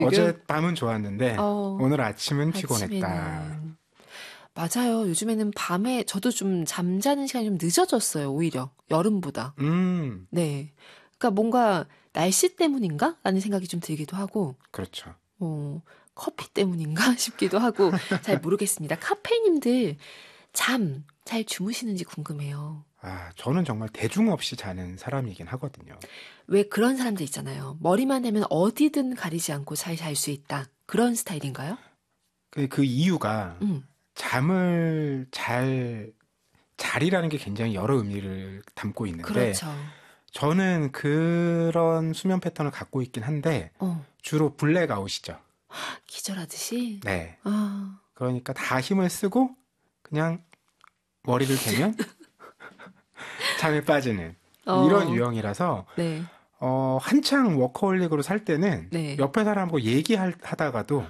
어젯밤은 좋았는데 오늘 아침은 아침에는. 피곤했다. 맞아요. 요즘에는 밤에 저도 좀 잠자는 시간이 좀 늦어졌어요. 오히려 여름보다. 네. 그러니까 뭔가 날씨 때문인가? 라는 생각이 좀 들기도 하고. 그렇죠. 커피 때문인가 싶기도 하고 잘 모르겠습니다. 카페님들 잠 잘 주무시는지 궁금해요. 저는 정말 대중 없이 자는 사람이긴 하거든요. 왜 그런 사람들 있잖아요. 머리만 대면 어디든 가리지 않고 잘 잘 수 있다. 그런 스타일인가요? 그 이유가 잠을 잘이라는 게 굉장히 여러 의미를 담고 있는데 그렇죠. 저는 그런 수면 패턴을 갖고 있긴 한데 주로 블랙아웃이죠. 기절하듯이? 네. 그러니까 다 힘을 쓰고 그냥 머리를 대면 잠에 빠지는 이런 유형이라서 네. 한창 워커홀릭으로 살 때는 네. 옆에 사람하고 얘기하다가도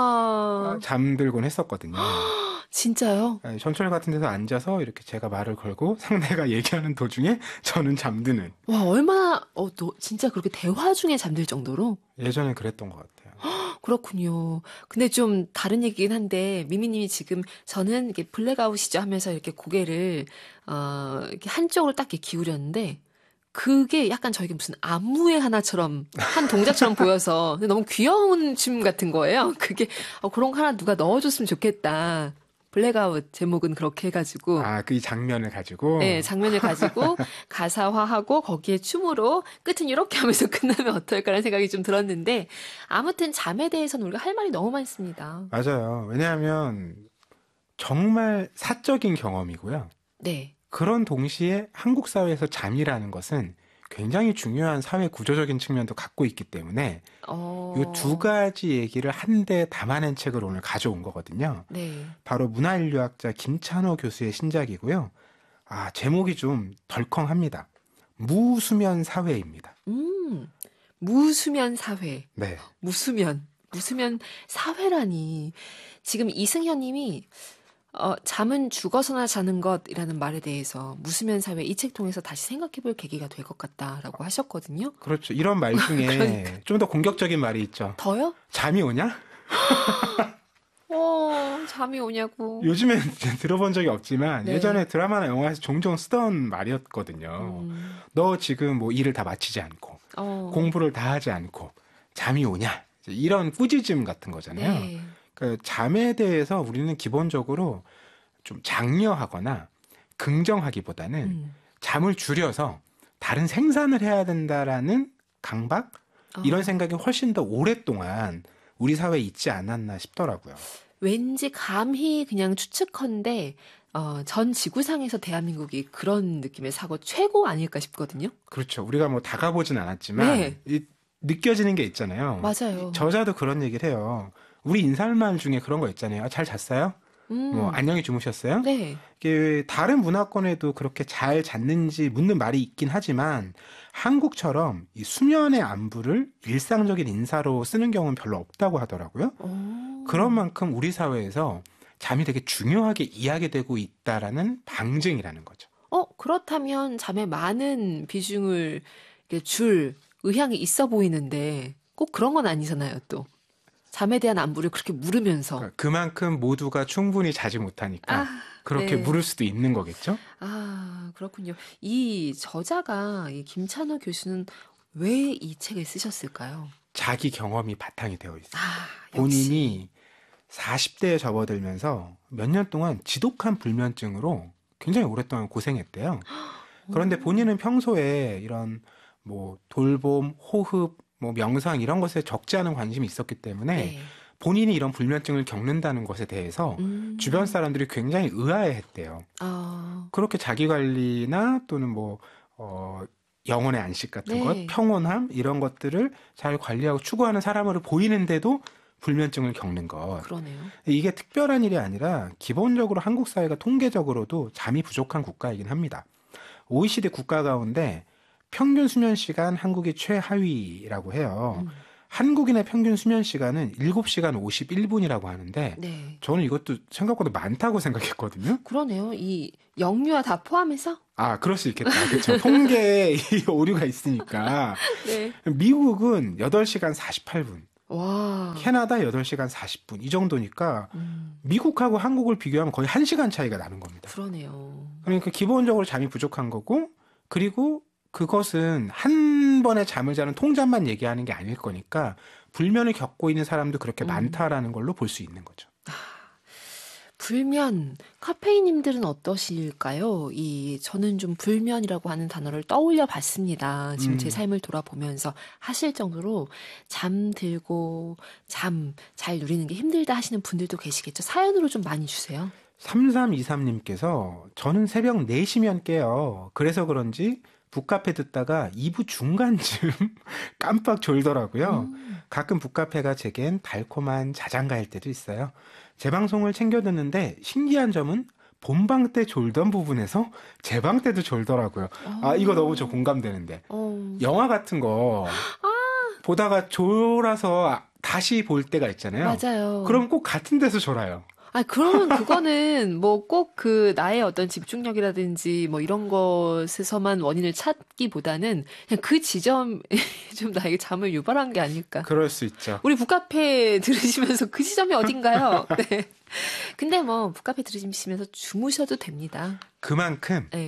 잠들곤 했었거든요. 진짜요? 네, 전철 같은 데서 앉아서 이렇게 제가 말을 걸고 상대가 얘기하는 도중에 저는 잠드는. 와, 얼마나 진짜 그렇게 대화 중에 잠들 정도로? 예전에 그랬던 것 같아요. 그렇군요. 근데 좀 다른 얘기긴 한데 미미님이 지금 저는 이게 블랙아웃이죠 하면서 이렇게 고개를 이렇게 한쪽으로 딱 이렇게 기울였는데 그게 약간 저에게 무슨 안무의 하나처럼 한 동작처럼 보여서 너무 귀여운 춤 같은 거예요. 그게 그런 거 하나 누가 넣어줬으면 좋겠다. 블랙아웃 제목은 그렇게 해가지고 그 장면을 가지고 네, 장면을 가지고 가사화하고 거기에 춤으로 끝은 이렇게 하면서 끝나면 어떨까라는 생각이 좀 들었는데 아무튼 잠에 대해서는 우리가 할 말이 너무 많습니다. 맞아요. 왜냐하면 정말 사적인 경험이고요. 네. 그런 동시에 한국 사회에서 잠이라는 것은 굉장히 중요한 사회 구조적인 측면도 갖고 있기 때문에 이 두 가지 얘기를 한데 담아낸 책을 오늘 가져온 거거든요. 네. 바로 문화인류학자 김찬호 교수의 신작이고요. 제목이 좀 덜컹합니다. 무수면 사회입니다. 무수면 사회. 네. 무수면 사회라니. 지금 이승현 님이 잠은 죽어서나 자는 것이라는 말에 대해서 무수면 사회 이 책 통해서 다시 생각해볼 계기가 될 것 같다라고 하셨거든요. 그렇죠. 이런 말 중에 그러니까. 좀 더 공격적인 말이 있죠. 더요? 잠이 오냐? 잠이 오냐고. 요즘엔 들어본 적이 없지만 네. 예전에 드라마나 영화에서 종종 쓰던 말이었거든요. 너 지금 뭐 일을 다 마치지 않고 공부를 다 하지 않고 잠이 오냐? 이런 꾸짖음 같은 거잖아요. 네. 그 잠에 대해서 우리는 기본적으로 좀 장려하거나 긍정하기보다는 잠을 줄여서 다른 생산을 해야 된다라는 강박? 이런 생각이 훨씬 더 오랫동안 우리 사회에 있지 않았나 싶더라고요. 왠지 감히 그냥 추측컨대 전 지구상에서 대한민국이 그런 느낌의 사고 최고 아닐까 싶거든요. 그렇죠. 우리가 뭐 다 가보진 않았지만 느껴지는 게 있잖아요. 맞아요. 저자도 그런 얘기를 해요. 우리 인사말 중에 그런 거 있잖아요. 잘 잤어요? 뭐 안녕히 주무셨어요? 네. 이게 다른 문화권에도 그렇게 잘 잤는지 묻는 말이 있긴 하지만 한국처럼 이 수면의 안부를 일상적인 인사로 쓰는 경우는 별로 없다고 하더라고요. 그런 만큼 우리 사회에서 잠이 되게 중요하게 이야기되고 있다라는 방증이라는 거죠. 그렇다면 잠에 많은 비중을 줄 의향이 있어 보이는데 꼭 그런 건 아니잖아요, 또. 잠에 대한 안부를 그렇게 물으면서. 그만큼 모두가 충분히 자지 못하니까 그렇게 네. 물을 수도 있는 거겠죠? 그렇군요. 이 저자가 이 김찬호 교수는 왜 이 책을 쓰셨을까요? 자기 경험이 바탕이 되어 있어요. 역시. 본인이 40대에 접어들면서 몇 년 동안 지독한 불면증으로 굉장히 오랫동안 고생했대요. 그런데 본인은 평소에 이런 뭐 돌봄, 호흡, 뭐 명상 이런 것에 적지 않은 관심이 있었기 때문에 본인이 이런 불면증을 겪는다는 것에 대해서 주변 사람들이 굉장히 의아해했대요. 그렇게 자기관리나 또는 뭐 영혼의 안식 같은 것, 평온함 이런 것들을 잘 관리하고 추구하는 사람으로 보이는데도 불면증을 겪는 것. 그러네요. 이게 특별한 일이 아니라 기본적으로 한국 사회가 통계적으로도 잠이 부족한 국가이긴 합니다. OECD 국가 가운데 평균 수면 시간 한국이 최하위라고 해요. 한국인의 평균 수면 시간은 7시간 51분이라고 하는데 저는 이것도 생각보다 많다고 생각했거든요. 그러네요. 이 영유아 다 포함해서? 그럴 수 있겠다. 그렇죠. 통계에 이 오류가 있으니까. 미국은 8시간 48분. 와. 캐나다 8시간 40분 이 정도니까 음, 미국하고 한국을 비교하면 거의 1시간 차이가 나는 겁니다. 그러네요. 그러니까 기본적으로 잠이 부족한 거고 그리고 그것은 한 번에 잠을 자는 통잠만 얘기하는 게 아닐 거니까 불면을 겪고 있는 사람도 그렇게 음. 많다라는 걸로 볼 수 있는 거죠. 불면, 카페인님들은 어떠실까요? 저는 좀 불면이라고 하는 단어를 떠올려 봤습니다. 지금 제 삶을 돌아보면서 하실 정도로 잠들고 잠 잘 누리는 게 힘들다 하시는 분들도 계시겠죠? 사연으로 좀 많이 주세요. 3323님께서 저는 새벽 4시면 깨요. 그래서 그런지 북카페 듣다가 2부 중간쯤 깜빡 졸더라고요. 음. 가끔 북카페가 제겐 달콤한 자장가일 때도 있어요. 제 방송을 챙겨 듣는데 신기한 점은 본방 때 졸던 부분에서 재방 때도 졸더라고요. 아, 이거 너무 저 공감되는데. 어, 영화 같은 거 보다가 졸아서 다시 볼 때가 있잖아요. 맞아요. 그럼 꼭 같은 데서 졸아요. 아, 그러면 그거는 뭐 꼭 나의 어떤 집중력이라든지 뭐 이런 것에서만 원인을 찾기보다는 그냥 그 지점이 좀 나에게 잠을 유발한 게 아닐까. 그럴 수 있죠. 우리 북카페 들으시면서 그 지점이 어딘가요? 네. 근데 뭐 북카페 들으시면서 주무셔도 됩니다. 그만큼 네.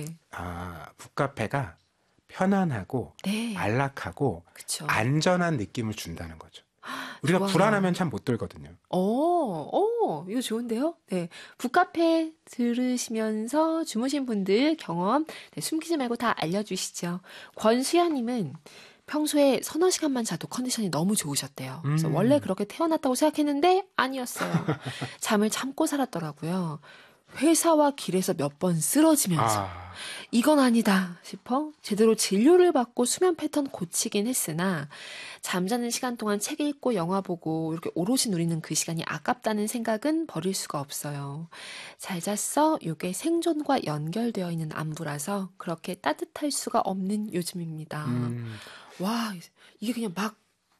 북카페가 편안하고 네. 안락하고 그쵸. 안전한 느낌을 준다는 거죠. 우리가 좋아요. 불안하면 잠 못 들거든요. 이거 좋은데요? 네. 북카페 들으시면서 주무신 분들 경험, 네, 숨기지 말고 다 알려주시죠. 권수야님은 평소에 서너 시간만 자도 컨디션이 너무 좋으셨대요. 그래서 원래 그렇게 태어났다고 생각했는데 아니었어요. 잠을 참고 살았더라고요. 회사와 길에서 몇 번 쓰러지면서 이건 아니다 싶어 제대로 진료를 받고 수면 패턴 고치긴 했으나 잠자는 시간 동안 책 읽고 영화 보고 이렇게 오롯이 누리는 그 시간이 아깝다는 생각은 버릴 수가 없어요. 잘 잤어? 요게 생존과 연결되어 있는 안부라서 그렇게 따뜻할 수가 없는 요즘입니다. 와, 이게 그냥 막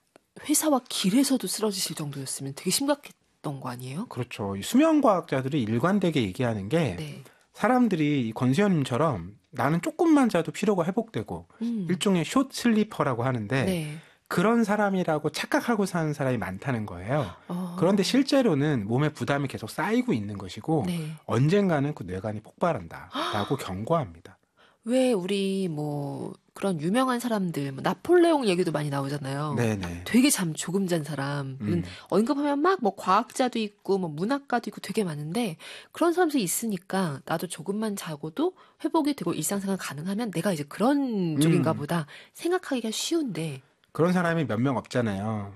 회사와 길에서도 쓰러지실 정도였으면 되게 심각했던 거 아니에요? 그렇죠. 이 수면과학자들이 일관되게 얘기하는 게 네. 사람들이 이 권수현님처럼 나는 조금만 자도 피로가 회복되고 일종의 숏 슬리퍼라고 하는데 네. 그런 사람이라고 착각하고 사는 사람이 많다는 거예요. 어, 그런데 실제로는 몸에 부담이 계속 쌓이고 있는 것이고 네. 언젠가는 그 뇌관이 폭발한다라고 경고합니다. 왜 우리 뭐 그런 유명한 사람들, 뭐 나폴레옹 얘기도 많이 나오잖아요. 네네. 되게 잠 조금 잔 사람. 언급하면 막 뭐 과학자도 있고 뭐 문학가도 있고 되게 많은데 그런 사람들이 있으니까 나도 조금만 자고도 회복이 되고 일상생활 가능하면 내가 이제 그런 쪽인가 보다 생각하기가 쉬운데 그런 사람이 몇 명 없잖아요.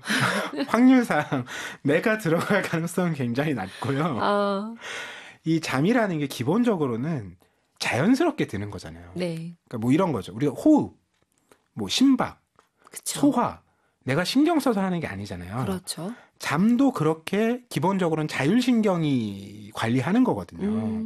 확률상 내가 들어갈 가능성은 굉장히 낮고요. 아, 이 잠이라는 게 기본적으로는 자연스럽게 드는 거잖아요. 네. 그러니까 뭐 이런 거죠. 우리가 호흡, 뭐 심박, 그쵸. 소화, 내가 신경 써서 하는 게 아니잖아요. 그렇죠. 잠도 그렇게 기본적으로는 자율신경이 관리하는 거거든요.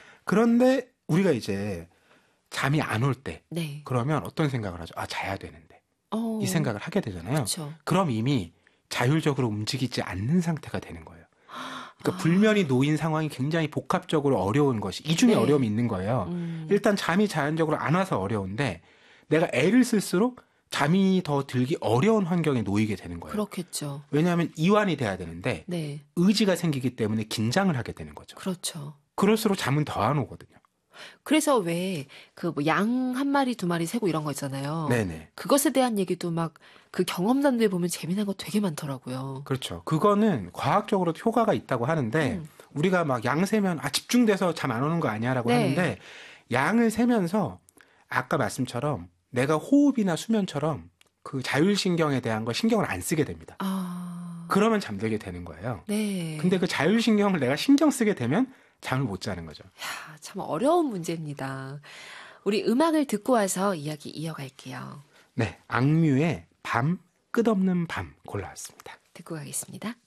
그런데 우리가 이제 잠이 안 올 때, 네. 그러면 어떤 생각을 하죠? 아, 자야 되는데. 어, 이 생각을 하게 되잖아요. 그쵸. 그럼 이미 자율적으로 움직이지 않는 상태가 되는 거예요. 그러니까 불면이 놓인 상황이 굉장히 복합적으로 어려운 것이 이중의 네. 어려움이 있는 거예요. 일단 잠이 자연적으로 안 와서 어려운데 내가 애를 쓸수록 잠이 더 들기 어려운 환경에 놓이게 되는 거예요. 그렇겠죠. 왜냐하면 이완이 돼야 되는데 네. 의지가 생기기 때문에 긴장을 하게 되는 거죠. 그렇죠. 그럴수록 잠은 더 안 오거든요. 그래서 왜 그 뭐 양 한 마리 두 마리 세고 이런 거 있잖아요. 네네. 그것에 대한 얘기도 막 그 경험담들 보면 재미난 거 되게 많더라고요. 그렇죠. 그거는 과학적으로도 효과가 있다고 하는데 우리가 막 양 세면 집중돼서 잠 안 오는 거 아니야라고 네. 하는데 양을 세면서 아까 말씀처럼 내가 호흡이나 수면처럼 그 자율신경에 대한 걸 신경을 안 쓰게 됩니다. 아, 그러면 잠들게 되는 거예요. 네. 근데 그 자율신경을 내가 신경 쓰게 되면 잠을 못 자는 거죠. 야, 참 어려운 문제입니다. 우리 음악을 듣고 와서 이야기 이어갈게요. 네, 악뮤의 밤, 끝없는 밤 골라왔습니다. 듣고 가겠습니다.